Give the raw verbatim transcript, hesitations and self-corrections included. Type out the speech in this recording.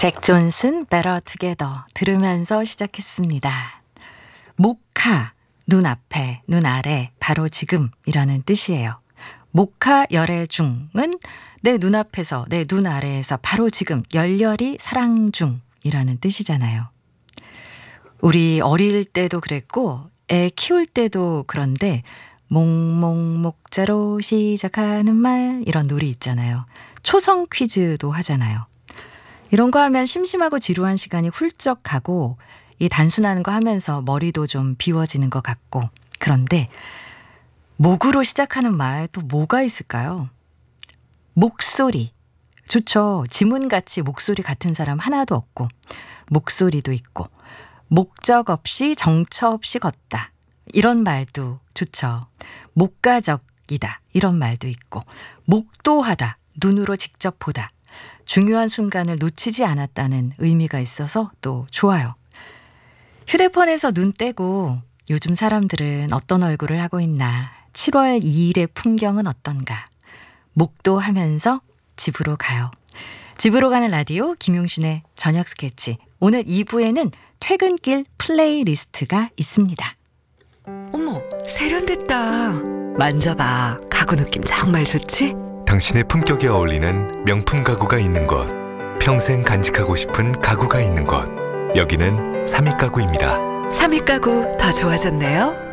잭 존슨 Better Together 들으면서 시작했습니다. 목하, 눈앞에, 눈 아래, 바로 지금이라는 뜻이에요. 목하 열애 중은 내 눈앞에서, 내 눈 아래에서 바로 지금 열렬히 사랑 중이라는 뜻이잖아요. 우리 어릴 때도 그랬고 애 키울 때도 그런데 몽몽목자로 시작하는 말 이런 놀이 있잖아요. 초성 퀴즈도 하잖아요. 이런 거 하면 심심하고 지루한 시간이 훌쩍 가고 이 단순한 거 하면서 머리도 좀 비워지는 것 같고 그런데 목으로 시작하는 말 또 뭐가 있을까요? 목소리. 좋죠. 지문같이 목소리 같은 사람 하나도 없고 목소리도 있고 목적 없이 정처 없이 걷다. 이런 말도 좋죠. 목가적이다. 이런 말도 있고 목도하다. 눈으로 직접 보다. 중요한 순간을 놓치지 않았다는 의미가 있어서 또 좋아요. 휴대폰에서 눈 떼고 요즘 사람들은 어떤 얼굴을 하고 있나, 칠월 이일의 풍경은 어떤가, 목도하면서 집으로 가요. 집으로 가는 라디오 김용신의 저녁 스케치. 오늘 이 부에는 퇴근길 플레이리스트가 있습니다. 어머, 세련됐다. 만져봐. 가구 느낌 정말 좋지? 당신의 품격에 어울리는 명품 가구가 있는 곳, 평생 간직하고 싶은 가구가 있는 곳, 여기는 삼익 가구입니다. 삼익 가구 더 좋아졌네요.